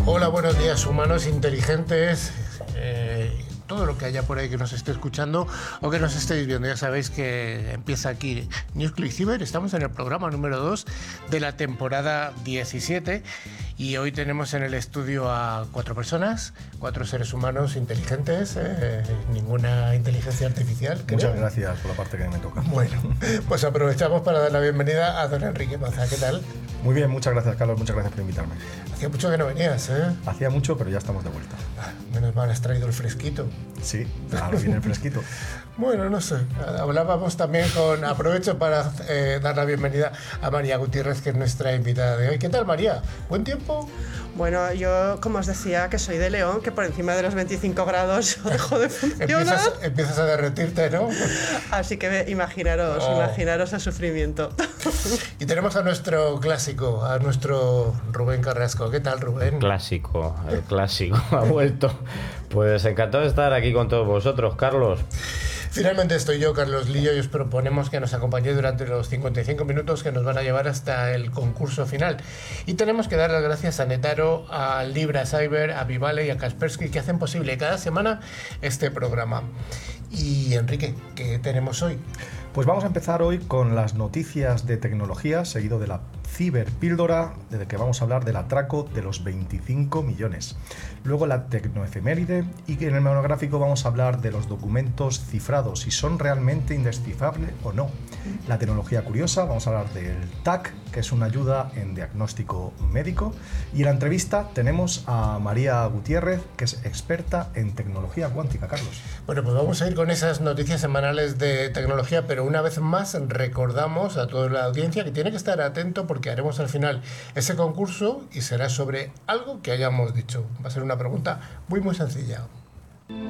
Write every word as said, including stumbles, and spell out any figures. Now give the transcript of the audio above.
Hola, buenos días, humanos inteligentes. Eh, todo lo que haya por ahí que nos esté escuchando o que nos estéis viendo. Ya sabéis que empieza aquí NewsClick Cyber. Estamos en el programa número dos de la temporada diecisiete y hoy tenemos en el estudio a cuatro personas, cuatro seres humanos inteligentes, eh, ninguna inteligencia artificial. Creo. Muchas gracias por la parte que me toca. Bueno, pues aprovechamos para dar la bienvenida a don Enrique Maza. ¿Qué tal? Muy bien, muchas gracias, Carlos, muchas gracias por invitarme. Hacía mucho que no venías, ¿eh? Hacía mucho, pero ya estamos de vuelta. Ah, menos mal, has traído el fresquito. Sí, ahora viene el fresquito. Bueno, no sé, hablábamos también con... Aprovecho para eh, dar la bienvenida a María Gutiérrez, que es nuestra invitada de hoy. ¿Qué tal, María? ¿Buen tiempo? Bueno, yo, como os decía, que soy de León, que por encima de los veinticinco grados yo dejo de funcionar. Empiezas, empiezas a derretirte, ¿no? Así que imaginaros, oh. imaginaros el sufrimiento. Y tenemos a nuestro clásico, a nuestro Rubén Carrasco. ¿Qué tal, Rubén? El clásico, el clásico ha vuelto. Pues encantado de estar aquí con todos vosotros, Carlos. Finalmente estoy yo, Carlos Lillo, y os proponemos que nos acompañéis durante los cincuenta y cinco minutos que nos van a llevar hasta el concurso final. Y tenemos que dar las gracias a Netaro, a Libra Cyber, a Vivale y a Kaspersky, que hacen posible cada semana este programa. Y Enrique, ¿qué tenemos hoy? Pues vamos a empezar hoy con las noticias de tecnología, seguido de la ciberpíldora, de que vamos a hablar del atraco de los veinticinco millones. Luego la tecnoefeméride, y en el monográfico vamos a hablar de los documentos cifrados, si son realmente indescifrables o no. La tecnología curiosa, vamos a hablar del T A C, que es una ayuda en diagnóstico médico. Y en la entrevista tenemos a María Gutiérrez, que es experta en tecnología cuántica. Carlos. Bueno, pues vamos a ir con esas noticias semanales de tecnología, pero una vez más recordamos a toda la audiencia que tiene que estar atento porque haremos al final ese concurso y será sobre algo que hayamos dicho. Va a ser una pregunta muy muy sencilla.